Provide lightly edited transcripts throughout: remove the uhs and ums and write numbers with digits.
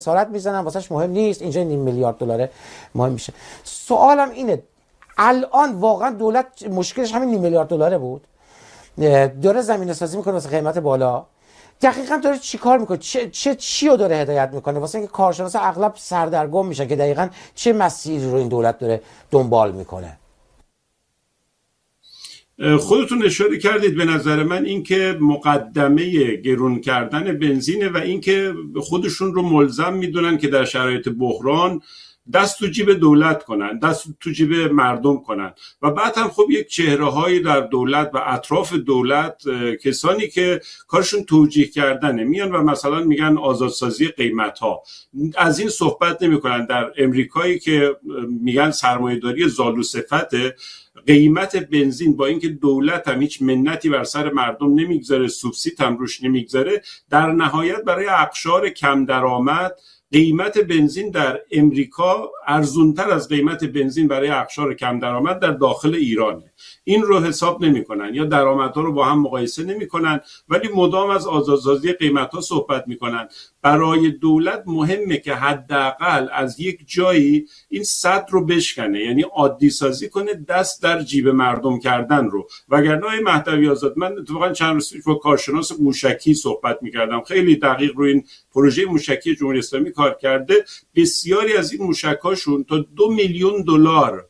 خسارت میزنن واسش مهم نیست، اینجا نیم میلیارد دلار مهم میشه. سوالم اینه الان واقعا دولت مشکلش همین نیم میلیارد دلاره بود؟ داره زمینه سازی میکنه واسه قیمت بالا، دقیقاً داره چیکار میکنه؟ چی رو داره هدایت میکنه واسه اینکه کارشناسا اغلب سردرگم میشن که دقیقاً چه مسیری رو این دولت داره دنبال میکنه؟ خودتون اشاره کردید به نظر من اینکه مقدمه گرون کردن بنزینه و اینکه خودشون رو ملزم میدونن که در شرایط بحران دست تو جیب دولت کنن، دست تو جیب مردم کنن و بعد هم خب یک چهره‌هایی در دولت و اطراف دولت، کسانی که کارشون توجیه کردنه، میان و مثلا میگن آزادسازی قیمت‌ها. از این صحبت نمی‌کنن. در امریکایی که میگن سرمایه‌داری زالو صفته، قیمت بنزین با اینکه دولت هم هیچ منتی بر سر مردم نمیگذاره، سوبسید هم روش نمیگذاره، در نهایت برای اقشار کم درآمد قیمت بنزین در امریکا ارزونتر از قیمت بنزین برای اقشار کم درآمد در داخل ایرانه. این رو حساب نمی‌کنن یا درآمدها رو با هم مقایسه نمی‌کنن، ولی مدام از آزادسازی قیمت‌ها صحبت می‌کنن. برای دولت مهمه که حداقل از یک جایی این سد رو بشکنه، یعنی عادی سازی کنه، دست در جیب مردم کردن رو. وگرنه آقای مهدوی آزاد، من اتفاقا چند روز پیش با کارشناس موشکی صحبت می‌کردم، خیلی دقیق روی این پروژه موشکی جمهوری اسلامی کار کرده. بسیاری از این موشک‌هاشون تا 2 میلیون دلار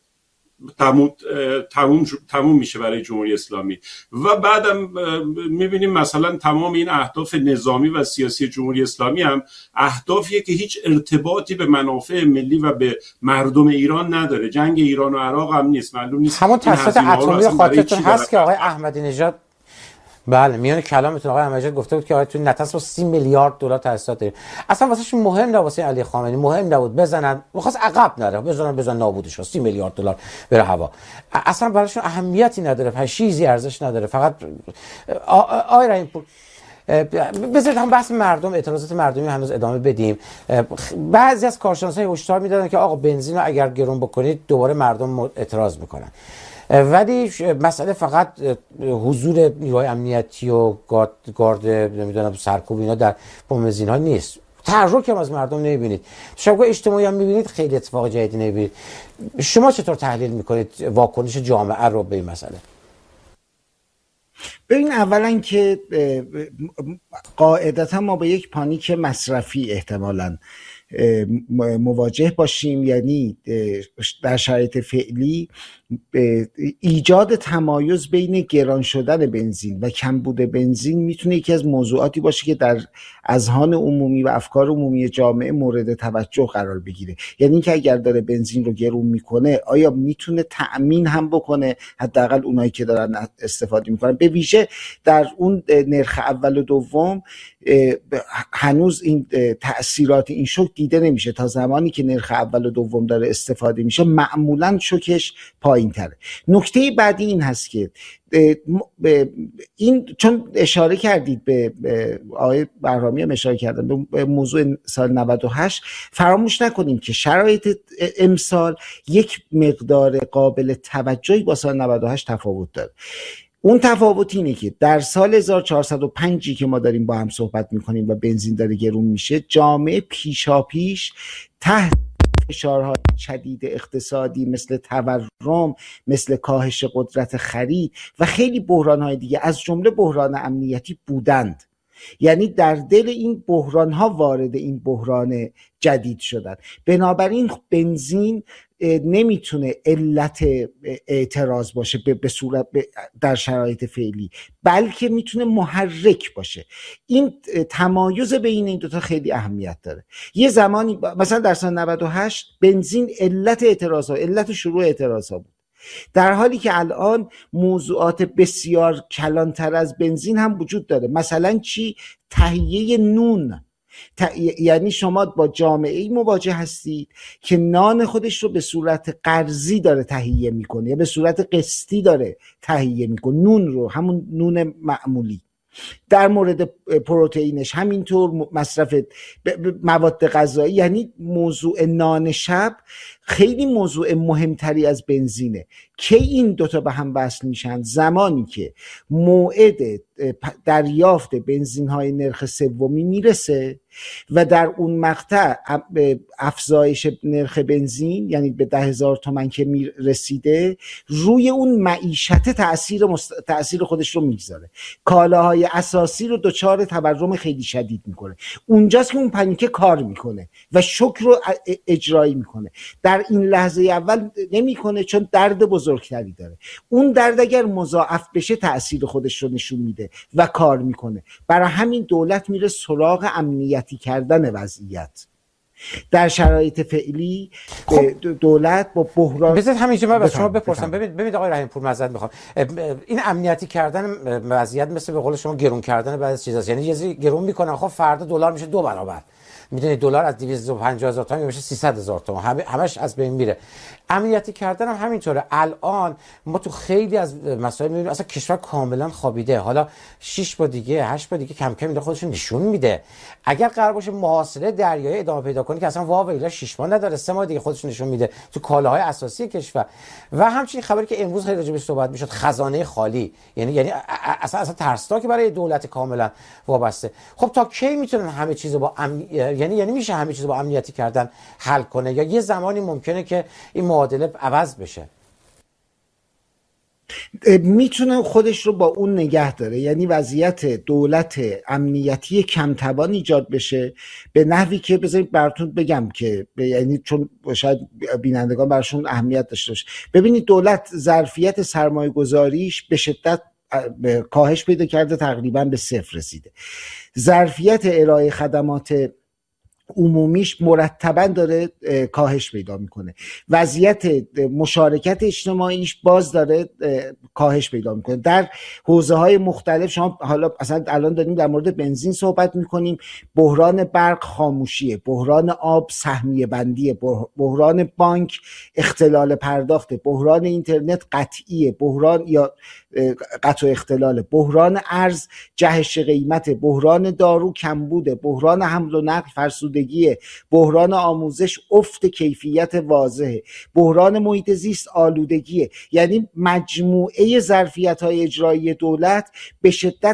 تموم میشه برای جمهوری اسلامی و بعدم میبینیم مثلا تمام این اهداف نظامی و سیاسی جمهوری اسلامی هم اهدافیه که هیچ ارتباطی به منافع ملی و به مردم ایران نداره. جنگ ایران و عراق هم نیست، معلوم نیست همون تاسیسات اتمی خاطرتون هست که آقای احمدی نژاد بله میون کلامتون آقای احمدی گفته بود که آقای تو نتاس با 30 میلیارد دلار تاسیسات داره. اصلا واسهشون مهم نبود، واسه علی خامنه‌ای مهم نبود بزنن، می‌خواست عقب نره، بزنن نابودش شه، 30 میلیارد دلار بره هوا. اصلا براشون اهمیتی نداره، هیچ چیزی ارزش نداره. فقط آقای رحیم‌پور بذارید هم بحث مردم، اعتراضات مردمی هنوز ادامه بدیم. بعضی از کارشناسان هشدار میدادن که آقا بنزین رو اگر گرون بکنید دوباره مردم اعتراض میکنن، ولی مسئله فقط حضور نیروهای امنیتی و گارد نمیدونم سرکوب اینا در بنزین ها نیست. تحرک هم از مردم نمیبینید، شبکه‌های اجتماعی هم میبینید خیلی اتفاق جدیدی نمیبینید. شما چطور تحلیل میکنید واکنش جامعه رو به این مسئله؟ ببین، اولا که قاعدتا ما با یک پانیک مصرفی احتمالاً مواجه باشیم. یعنی در شرایط فعلی ایجاد تمایز بین گران شدن بنزین و کمبود بنزین میتونه یکی از موضوعاتی باشه که در اذهان عمومی و افکار عمومی جامعه مورد توجه قرار بگیره. یعنی اینکه اگر داره بنزین رو گرون میکنه، آیا میتونه تأمین هم بکنه حداقل اونایی که دارن استفاده میکنن؟ به ویژه در اون نرخ اول و دوم هنوز این تأثیرات این شوک دیده نمیشه. تا زمانی که نرخ اول و دوم داره استفاده میشه معمولا شوکش پایین تره. نکته بعدی این هست که این چون اشاره کردید به آقای بهرامی هم اشاره کردن به موضوع سال 98، فراموش نکنیم که شرایط امسال یک مقدار قابل توجهی با سال 98 تفاوت داره. اون تفاوت اینه که در سال 1405 که ما داریم با هم صحبت میکنیم و بنزین داره گرون میشه، جامعه پیشاپیش تحت فشارهای شدید اقتصادی مثل تورم، مثل کاهش قدرت خرید و خیلی بحرانهای دیگه از جمله بحران امنیتی بودند. یعنی در دل این بحران ها وارد این بحران جدید شدن. بنابراین بنزین نمیتونه علت اعتراض باشه به صورت در شرایط فعلی، بلکه میتونه محرک باشه. این تمایز بین این دوتا خیلی اهمیت داره. یه زمانی مثلا در سال 98 بنزین علت اعتراض ها، علت شروع اعتراض ها بود، در حالی که الان موضوعات بسیار کلانتر از بنزین هم وجود داره. مثلا چی؟ تهیه نون. یعنی شما با جامعه‌ای مواجه هستید که نان خودش رو به صورت قرضی داره تهیه میکنه یا به صورت قسطی داره تهیه میکنه، نون رو، همون نون معمولی. در مورد پروتئینش همینطور، مصرف مواد غذایی. یعنی موضوع نان شب خیلی موضوع مهمتری از بنزینه. که این دوتا به هم وصل میشن زمانی که موعد دریافت بنزین های نرخ سومی میرسه و در اون مقطع افزایش نرخ بنزین یعنی به 10,000 تومان که رسیده روی اون معیشت تأثیر خودش رو میگذاره، کالاهای اساسی رو دچار تورم خیلی شدید میکنه. اونجاست که اون پنیکه کار میکنه و شوک رو اجرایی میکنه. در این لحظه اول نمیکنه چون درد بزرگتری داره. اون درد اگر مضاعف بشه تأثیر خودش رو نشون میده و کار میکنه. برای همین دولت میره سراغ امنیتی کردن وضعیت. در شرایط فعلی دولت با بحران بذارید همینجا من از شما بپرسم. ببینید آقای رحیم پور، معذرت میخوام، این امنیتی کردن وضعیت مثل به قول شما گرون کردن بعضی چیزاست. یعنی یه چیزی گرون میکنن، خب فردا دلار میشه 2 برابر. میدونید دلار از 250,000 تومان میشه 300,000 تومان، همش از بین میره. امنیتی کردن هم همینطوره. الان ما تو خیلی از مسائل میبینیم اصلا کشور کاملا خوابیده. حالا 6 با دیگه 8 با دیگه کم کم اینا خودشون نشون میده. اگر قرار باشه محاصره دریایی ادامه پیدا کنه که اصلا واقعا 6 ماه نداره، 3 ماه دیگه خودشون نشون میده تو کالاهای اساسی کشور. و همچنین خبری که امروز خیلی راجع بهش صحبت میشد، خزانه خالی، یعنی اصلا ترسناک برای دولت کاملا وابسته. خب تا کی میتونن همه چیزو با یعنی میشه همه چیزو با امنیتی کردن حل کنه، یا یه زمانی ممکنه که این معادله عوض بشه؟ میتونه خودش رو با اون نگه داره، یعنی وضعیت دولت امنیتی کمتوان ایجاد بشه به نحوی که بذارید براتون بگم که یعنی چون شاید بینندگان براشون اهمیت داشته باشه. ببینید دولت ظرفیت سرمایه گذاریش به شدت کاهش پیدا کرده، تقریبا به 0 رسیده. ظرفیت ارائه خدمات عمومیش مرتبا داره کاهش پیدا میکنه. وضعیت مشارکت اجتماعیش باز داره کاهش پیدا میکنه در حوزه های مختلف. شما حالا اصلا الان داریم در مورد بنزین صحبت میکنیم، بحران برق خاموشیه، بحران آب سهمیه بندیه، بحران بانک اختلال پرداخته، بحران اینترنت قطعیه، بحران یا قطع و اختلاله، بحران ارز جهش قیمت، بحران دارو کمبوده، بحران حمل و نقل فرسودگیه، بحران آموزش افت کیفیت واضحه، بحران محیط زیست آلودگیه. یعنی مجموعه ظرفیت‌های اجرایی دولت به شدت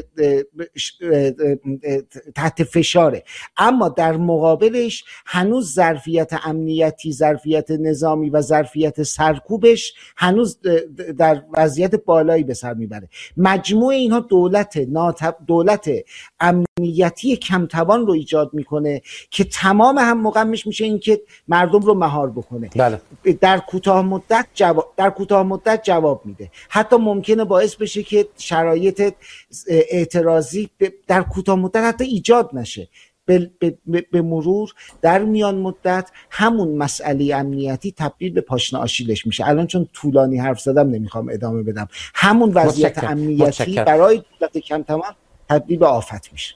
تحت فشاره. اما در مقابلش هنوز ظرفیت امنیتی، ظرفیت نظامی و ظرفیت سرکوبش هنوز در وضعیت بالایی به سر میبره. مجموع اینها دولت امنیتی کمتوان رو ایجاد میکنه که تمام هم مقامش میشه این که مردم رو مهار بکنه. بله. در کوتاه مدت جواب میده، حتی ممکنه باعث بشه که شرایط اعتراضی در کوتاه مدت حتی ایجاد نشه. به مرور در میان مدت همون مسئله امنیتی تبدیل به پاشنه آشیلش میشه. الان چون طولانی حرف زدم نمیخوام ادامه بدم. همون وضعیت امنیتی برای دولت کمتوان تبدیل به آفت میشه.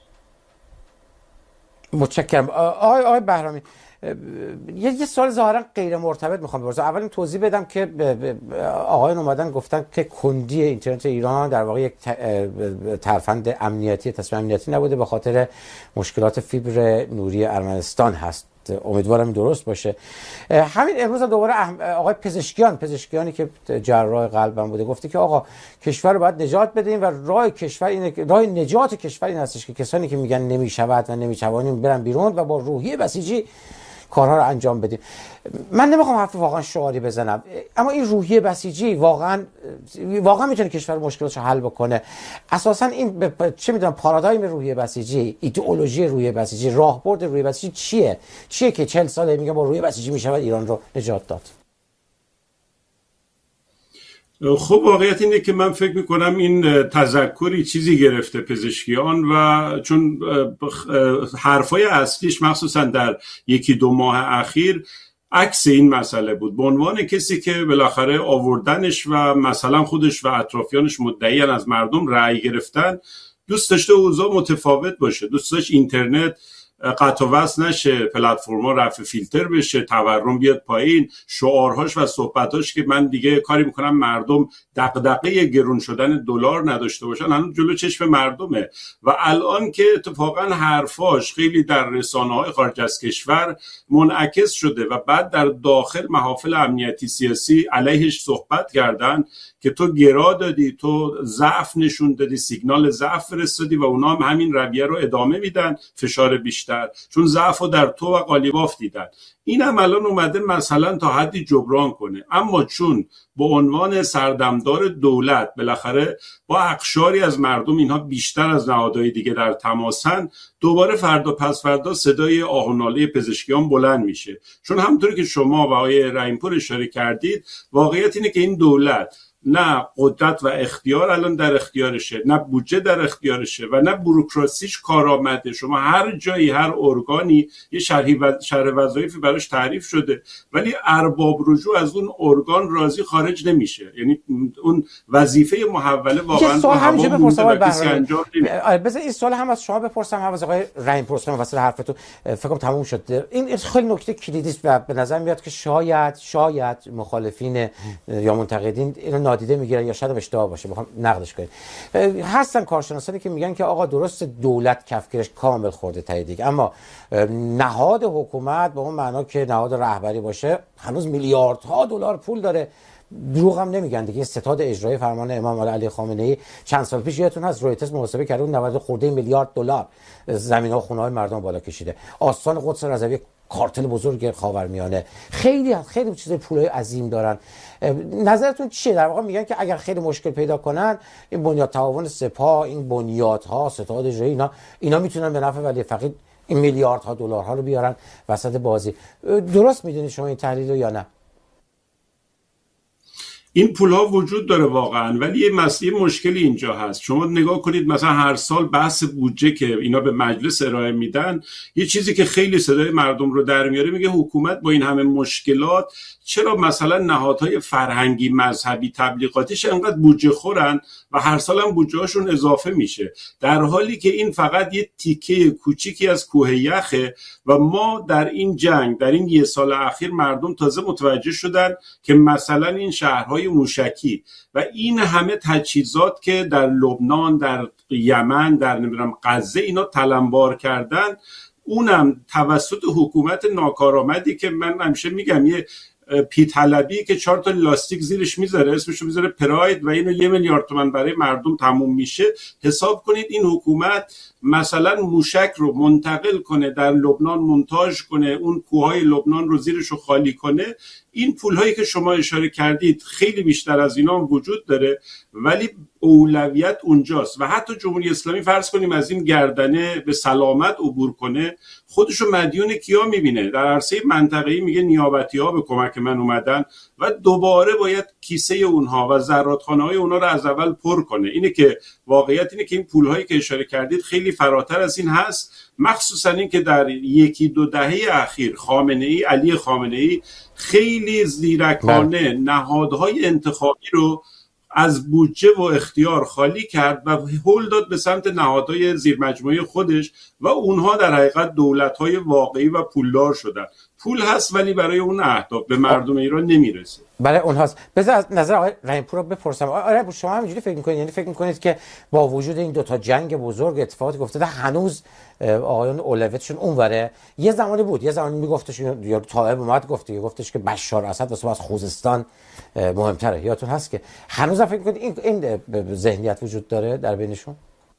متشکرم. آقای بهرامی، یه سوال ظاهرا غیر مرتبط میخوام بپرسم. اول این توضیح بدم که آقایان اومدن گفتن که کندی اینترنت ایران در واقع یک ترفند امنیتی، تصمیم امنیتی نبوده، به خاطر مشکلات فیبر نوری ارمنستان هست. امیدوارم این درست باشه. همین امروز هم دوباره آقای پزشکیانی که جراح قلبم بوده گفته که آقا کشور رو باید نجات بدیم و راه نجات کشور این هستش که کسانی که میگن نمیشود و نمیتوانیم برن بیرون و با روحیه بسیجی کارها رو انجام بدیم. من نمیخوام حرف واقعا شعاری بزنم، اما این روحیه بسیجی واقعا میتونه کشور مشکلاتش حل بکنه. اساسا این چه میدونم پارادایم روحیه بسیجی، ایدئولوژی روحیه بسیجی، راهبرد روحیه بسیجی چیه که 40 ساله میگه با روحیه بسیجی میشود ایران رو نجات داد؟ خب واقعیت اینه که من فکر میکنم این تذکری چیزی گرفته پزشکیان و چون حرفای اصلیش مخصوصا در 1-2 ماه اخیر عکس این مسئله بود، به عنوان کسی که بالاخره آوردنش و مثلا خودش و اطرافیانش مدعیان از مردم رأی گرفتن، دوست داشته اوضاع متفاوت باشه، دوست داشت اینترنت قطع و وصل نشه، پلتفرما رفع فیلتر بشه، تورم بیاد پایین، شعارهاش و صحبتاش که من دیگه کاری میکنم مردم دغدغه گرون شدن دلار نداشته باشن، هنوز جلو چشم مردمه. و الان که اتفاقا حرفاش خیلی در رسانه‌های خارج از کشور منعکس شده و بعد در داخل محافل امنیتی سیاسی علیهش صحبت کردن که تو گرا دادی، تو ضعف نشون دادی، سیگنال ضعف فرستادی و اونا هم همین رویه رو ادامه میدن، فشار بیشتر، چون ضعف رو در تو و قالیباف دیدن. این هم الان اومده مثلا تا حدی جبران کنه، اما چون به عنوان سردمدار دولت بالاخره با اقشاری از مردم اینها بیشتر از نهادهای دیگه در تماسن، دوباره فردا پس فردا صدای آه و ناله پزشکیان بلند میشه. چون همونطور که شما و آقای رحیم‌پور اشاره کردید، واقعیت اینه که این دولت نه قدرت و اختیار الان در اختیارشه، نه بودجه در اختیارشه و نه بوروکراسیش کارآمده. شما هر جایی، هر ارگانی یه شرح وظایفی براش تعریف شده، ولی ارباب رجوع از اون ارگان راضی خارج نمیشه. یعنی اون وظیفه محوله واقعا سوال همینجا بپرسم آقای بهرامی. بذار این سوال هم از شما بپرسم، هم از آقای رحیم‌پور. واسه حرفتون فکر کنم تموم شد. این خیلی نکته کلیدی است و به نظر میاد که شاید مخالفین یا منتقدین اینو نادیده میگیرن یا شاید اشتباه باشه، بخوام نقدش کنیم. هستن کارشناسانی که میگن که آقا درست دولت کفگیرش کامل خورده تایید، اما نهاد حکومت به اون معنا که نهاد رهبری باشه هنوز میلیاردها دلار پول داره. دروغ هم نمیگن دیگه. ستاد اجرایی فرمان امام علی خامنه‌ای چند سال پیش یادتون هست رویترز محاسبه کرده، 90 خورده میلیارد دلار زمین‌ها و خونه‌های مردم بالا کشیده. آستان قدس رضوی کارتل بزرگ خاورمیانه، خیلی چیزای پولای عظیم دارن. نظرتون چیه؟ در واقع میگن که اگر خیلی مشکل پیدا کنن، این بنیاد تعاون سپاه، این بنیادها، ستاد اجرایی، اینا میتونن به نفع ولی فقید این میلیاردها دلارها رو بیارن وسط بازی. درست میدونید شما این تحلیل رو یا نه؟ این پولها وجود داره واقعا، ولی یه مشکلی اینجا هست. شما نگاه کنید مثلا هر سال بحث بودجه که اینا به مجلس ارائه میدن، یه چیزی که خیلی صدای مردم رو در میاره، میگه حکومت با این همه مشکلات چرا مثلا نهادهای فرهنگی، مذهبی، تبلیغاتیش انقدر بودجه خورن و هر سال هم بودجه هاشون اضافه میشه، در حالی که این فقط یه تیکه کوچیکی از کوه یخه. و ما در این جنگ، در این یه سال اخیر، مردم تازه متوجه شدن که مثلا این شهرهای موشکی و این همه تجهیزات که در لبنان، در یمن، در غزه اینا تلمبار کردن، اونم توسط حکومت ناکارآمدی که من همیشه میگم یه پی‌طلبی که 4 تا لاستیک زیرش میذاره، اسمشو میذاره پراید، و اینو 1 میلیارد تومان برای مردم تموم میشه. حساب کنید این حکومت مثلا موشک رو منتقل کنه، در لبنان مونتاژ کنه، اون کوههای لبنان رو زیرش رو خالی کنه. این پولهایی که شما اشاره کردید خیلی بیشتر از اینا هم وجود داره، ولی اولویت اونجاست. و حتی جمهوری اسلامی فرض کنیم از این گردنه به سلامت عبور کنه، خودشو مدیون کیا میبینه؟ در عرصه منطقه‌ای میگه نیابتی‌ها به کمک من اومدن و دوباره باید کیسه اونها و زرادخانه‌های اونها رو از اول پر کنه. اینه که واقعیت اینه که این پولهایی که اشاره کردید خیلی فراتر از این هست، مخصوصا این که در 1-2 دهه اخیر علی خامنه‌ای خیلی زیرکانه نهادهای انتخابی رو از بودجه و اختیار خالی کرد و هل داد به سمت نهادهای زیرمجموعه خودش و اونها در حقیقت دولت‌های واقعی و پولدار شدن. پول هست ولی برای اون اهداف به مردم ایران نمیرسه. برای اونهاست. بذار از نظر آقای رحیم‌پور رو بپرسم. آقای شما همینجوری فکر می‌کنید؟ یعنی فکر می‌کنید که با وجود این 2 تا جنگ بزرگ، اتفاقاتی که افتاده، هنوز آقایان اولویتشون اونوره؟ یه زمانی میگفتش، یا طالب اومد گفتش که بشار اسد واسه از خوزستان مهمتره. یادتون هست که هنوز فکر می‌کنید این ذهنیت وجود داره در بینشون؟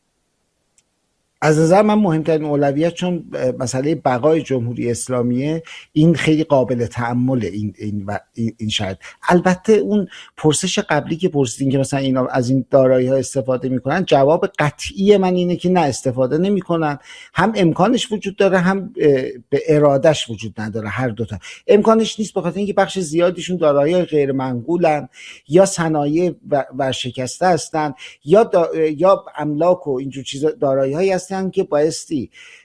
از نظر من مهمترین اولویت، چون مسئله بقای جمهوری اسلامیه، این خیلی قابل تأمل این شاید. البته اون پرسش قبلی که پرسیدین که مثلا اینا از این دارایی ها استفاده میکنن، جواب قطعی من اینه که نه، استفاده نمیکنن. هم امکانش وجود داره، هم به ارادش وجود نداره. هر دوتا امکانش نیست، به خاطر اینکه بخش زیادیشون دارایی غیر منقولن، یا صنایع ورشکسته هستن، یا املاک و اینجور چیزا، دارایی هایی هستن که بایستی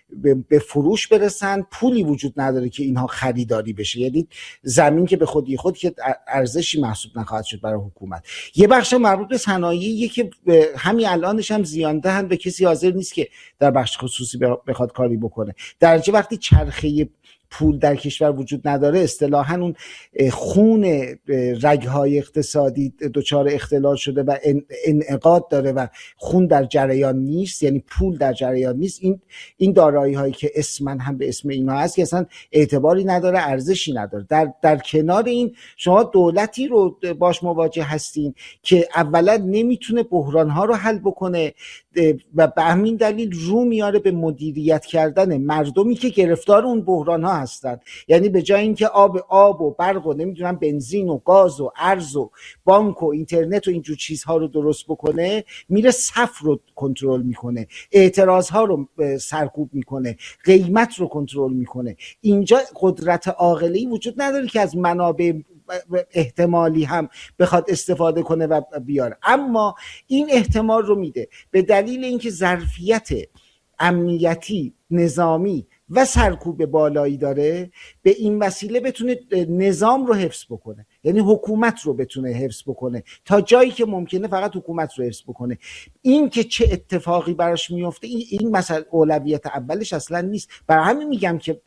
به فروش برسن، پولی وجود نداره که اینها خریداری بشه. یعنی زمین که به خودی خود که ارزشی محسوب نخواهد شد برای حکومت. یه بخش مربوط به صنایعی که همین الانش هم زیانده و کسی حاضر نیست که در بخش خصوصی بخواد کاری بکنه. درجه وقتی چرخه پول در کشور وجود نداره، اصطلاحاً اون خون رگ‌های اقتصادی دچار اختلال شده و انعقاد داره و خون در جریان نیست، یعنی پول در جریان نیست. این دارایی هایی که اسمن هم به اسم اینا هست که اصلا اعتباری نداره، ارزشی نداره. در کنار این شما دولتی رو باش مواجه هستین که اولا نمیتونه بحران‌ها رو حل بکنه و به همین دلیل رو میاره به مدیریت کردن مردمی که گرفتار اون بحران‌ها هستن. یعنی به جای اینکه آب و برق و نمیدونم بنزین و گاز و ارز و بانک و اینترنت و اینجور چیزها رو درست بکنه، میره صف رو کنترل میکنه، اعتراضها رو سرکوب میکنه، قیمت رو کنترل میکنه. اینجا قدرت عاقله‌ای وجود نداره که از منابع احتمالی هم بخواد استفاده کنه و بیاره، اما این احتمال رو میده به دلیل اینکه ظرفیت امنیتی، نظامی و سرکوب بالایی داره، به این وسیله بتونه نظام رو حفظ بکنه، یعنی حکومت رو بتونه حفظ بکنه تا جایی که ممکنه فقط حکومت رو حفظ بکنه. این که چه اتفاقی براش میفته این مثلا اولویت اولش اصلا نیست. برای همین میگم که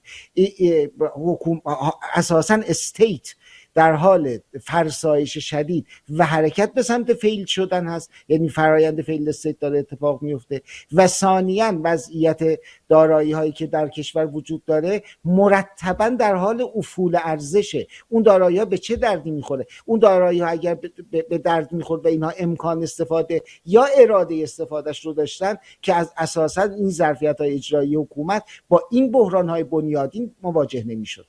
اساساً استیت در حال فرسایش شدید و حرکت به سمت فیل شدن هست، یعنی فرایند فیل استیت داره اتفاق میفته. و ثانیاً وضعیت دارایی هایی که در کشور وجود داره مرتباً در حال افول ارزشه. اون دارایی ها به چه دردی میخوره؟ اون دارایی ها اگر به درد میخورد و اینها امکان استفاده یا اراده استفادهش رو داشتن که از اساساً این ظرفیت های اجرایی حکومت با این بحران های بنیادین مواجه نمیشد.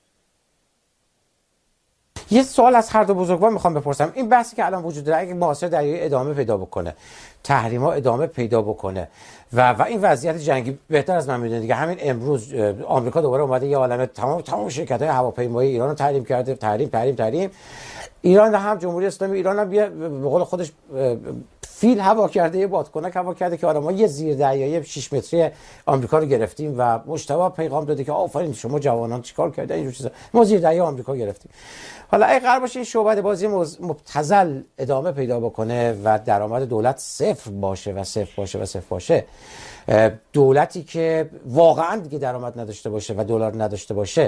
یه سوال از هر دو بزرگوار میخوام بپرسم. این بحثی که الان وجود داره اگه محاصره دریایی ادامه پیدا بکنه، تحریم‌ها ادامه پیدا بکنه و این وضعیت جنگی، بهتر از من میدونید دیگه، همین امروز آمریکا دوباره اومده یه عالمه تمام شرکت‌های هواپیمایی ایران رو تحریم کرده. تحریم. ایران هم جمهوری اسلامی ایران هم به قول خودش فیل هوا کرده، یه بادکنک هوا کرده که آره ما یه زیردریایی 6 متری آمریکا رو گرفتیم و مجتبی پیغام داده که آفرین شما جوانان چیکار کردید اینجور چیزا، ما زیردریای آمریکا گرفتیم. حالا اگه قرار باشه این شعبده بازی مبتذل ادامه پیدا بکنه و درآمد دولت صفر باشه، دولتی که واقعا دیگه درآمد نداشته باشه و دلار نداشته باشه،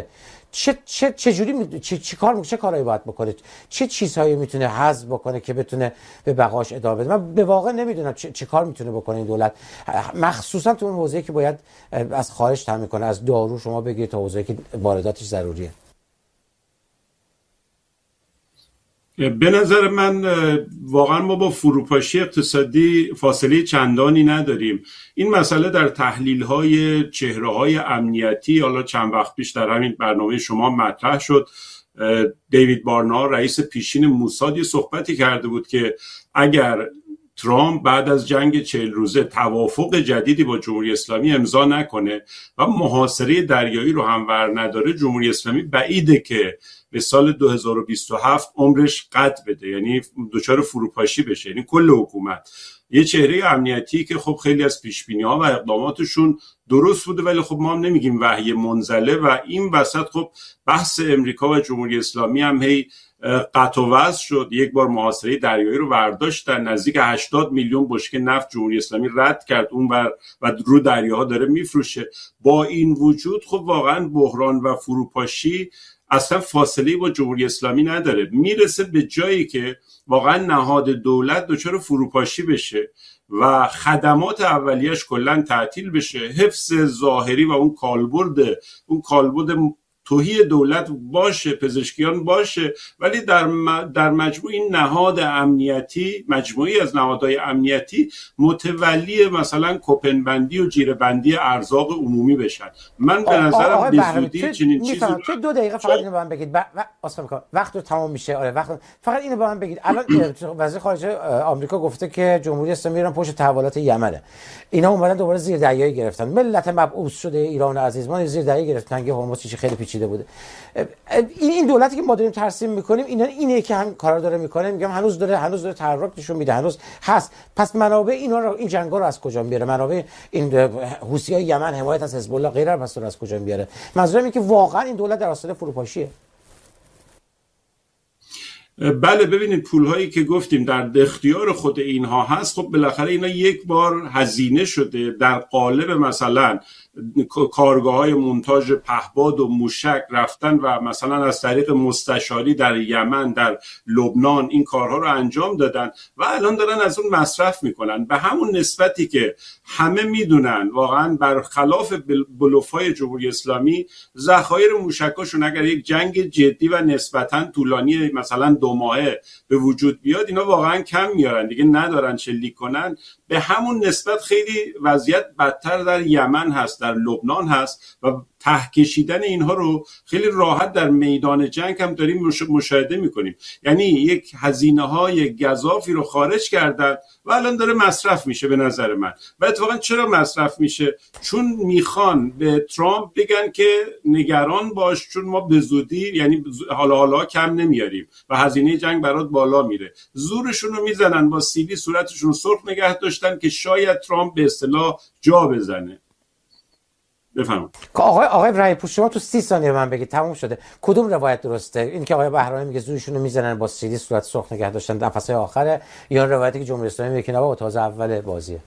چه کارهایی باید بکنه؟ چه چیزهایی میتونه حذف بکنه که بتونه به بقاش ادامه بده؟ من به واقع نمیدونم چه کار میتونه بکنه این دولت، مخصوصا تو اون حوزه‌ای که باید از خارج تامین کنه، از دارو شما بگید تا حوزه‌ای که وارداتش ضروریه. به نظر من واقعا ما با فروپاشی اقتصادی فاصله چندانی نداریم. این مسئله در تحلیل‌های چهره‌های امنیتی حالا چند وقت پیش در همین برنامه شما مطرح شد. دیوید بارنا رئیس پیشین موساد یه صحبتی کرده بود که اگر ترامپ بعد از جنگ 40 روزه توافق جدیدی با جمهوری اسلامی امضا نکنه و محاصره دریایی رو هم ور نداره، جمهوری اسلامی بعیده که به سال 2027 عمرش قطع بده، یعنی دچار فروپاشی بشه، یعنی کل حکومت. یه چهره امنیتی که خب خیلی از پیشبینی‌ها و اقداماتشون درست بوده، ولی خب ما هم نمیگیم وحی منزله و این وسط خب بحث امریکا و جمهوری اسلامی هم هی قطع و وصل شد. یک بار محاصره دریایی رو برداشتن، نزدیک 80 میلیون بشکه نفت جمهوری اسلامی رد کرد اون و رو دریاها داره میفروشه. با این وجود خب واقعا بحران و فروپاشی اصلا فاصله با جمهوری اسلامی نداره، میرسه به جایی که واقعا نهاد دولت دچار فروپاشی بشه و خدمات اولیش کلا تعطیل بشه، حفظ ظاهری و اون کالبد توهی دولت باشه، پزشکیان باشه، ولی در مجموع این نهاد امنیتی، مجموعی از نهادهای امنیتی متولی مثلا کوپنبندی و جیره‌بندی ارزاق عمومی بشن. من به نظرم به زودی چنین چیزی تو 2 دقیقه فقط اینو به من بگید وقت رو تمام میشه. آره فقط اینو به من بگید. الان وزیر خارجه آمریکا گفته که جمهوری اسلامی ایران پشت تحولات یمنه. اینا اومدن دوباره زیردریایی گرفتن. ملت مبعوث شده ایران عزیز ما زیردریایی گرفتن که هرمز چیزی خیلی پیچیده کشیده بوده. این دولتی که ما داریم ترسیم میکنیم اینه که هم کارا داره میکنه. میگم هنوز داره تحرک نشون میده، هنوز هست. پس منابع این جنگا رو از کجا میاره؟ منابع این حوثیای یمن، حمایت از حزب الله غیره پس از کجا میاره؟ منظورم اینه که واقعا این دولت در آستانه فروپاشیه. بله، ببینید پولهایی که گفتیم در اختیار خود اینها هست، خب بالاخره اینا یک بار هزینه شده در قالب مثلا کارگاه‌های مونتاژ پهپاد و موشک رفتن و مثلا از طریق مستشاری در یمن، در لبنان این کارها رو انجام دادن و الان دارن از اون مصرف میکنن به همون نسبتی که همه میدونن واقعا برخلاف بلوف‌های جمهوری اسلامی ذخایر موشکاشون اگر یک جنگ جدی و نسبتا طولانی مثلا 2 ماهه به وجود بیاد اینا واقعا کم میارن دیگه، ندارن شلیک کنن. به همون نسبت خیلی وضعیت بدتر در یمن هست، در لبنان هست و ته کشیدن اینها رو خیلی راحت در میدان جنگ هم داریم مشاهده میکنیم. یعنی یک هزینه های گزافی رو خارج کردن و الان داره مصرف میشه به نظر من. و اتفاقا چرا مصرف میشه؟ چون میخوان به ترامپ بگن که نگران باش، چون ما به زودی یعنی حالا کم نمیاریم و هزینه جنگ برات بالا میره. زورشون رو میزنن با سیلی صورتشون رو سرخ نگه داشتن که شاید ترامپ به اصطلاح جا بزنه. بفهم آقای رایپور، شما تو 30 ثانیه من بگید تموم شده کدوم روایت درسته؟ این که آقای بهرامی میگه زورشون رو میزنن با سیلی صورت سرخ نگه داشتن نفسای آخره، یا روایتی که جمهوری اسلامی میگه که نه تازه اول بازیه؟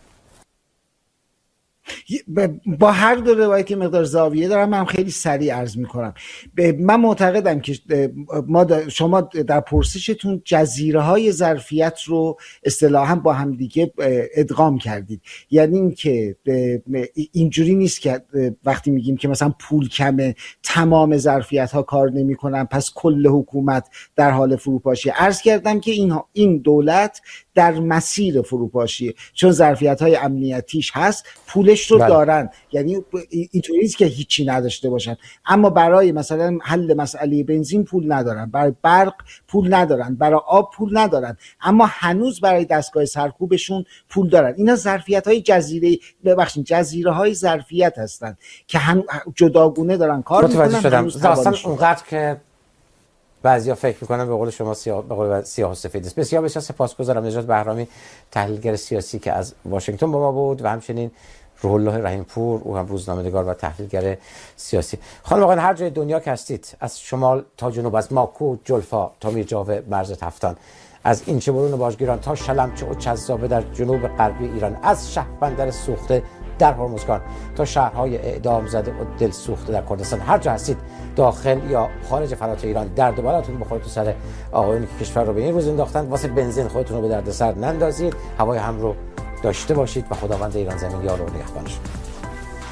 با هر دو روایت مقدار زاویه دارم. من خیلی سریع عرض میکنم. من معتقدم که شما در پرسشتون جزیره های ظرفیت رو اصطلاحاً با هم دیگه ادغام کردید. یعنی این که اینجوری نیست که وقتی میگیم که مثلا پول کمه تمام ظرفیت ها کار نمیکنن پس کل حکومت در حال فروپاشی. عرض کردم که این دولت در مسیر فروپاشیه، چون ظرفیت‌های امنیتیش هست، پولش رو دارن. یعنی اینطوری نیست که هیچی نداشته باشن، اما برای مثلا حل مسئله بنزین پول ندارن، برای برق پول ندارن، برای آب پول ندارن، اما هنوز برای دستگاه سرکوبشون پول دارن. اینا ظرفیت‌های جزیره‌های ظرفیت هستن که جداگونه دارن کار می‌کنن. اصلا اونقدر که بعضیا فکر میکنن به قول شما به قول سیاه و سفید است. بسیار سپاسگزارم نژاد بهرامی، تحلیلگر سیاسی که از واشنگتن با ما بود، و همچنین روح الله رحیم پور، او هم روزنامه‌نگار و تحلیلگر سیاسی. خانم آقایان، هر جای دنیا که هستید، از شمال تا جنوب، از ماکو جلفا تا میرجاوه مرز تفتان، از اینچه برون باجگیران تا شلمچه و چذابه در جنوب غربی ایران، از شهربندر سوخته در هرمزگان تا شهرهای اعدام زده و دل سوخته در کردستان، هر جا هستید داخل یا خارج فلات ایران، درد و بلاتون بخوره تو سر آقایونی که کشور رو به این روز انداختن. واسه بنزین خودتون رو به دردسر نندازید، هوای هم رو داشته باشید و خداوند ایران زمین یار و نگهبانش.